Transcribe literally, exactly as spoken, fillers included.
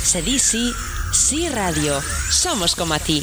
Se di sí, sí radio. Somos como a ti.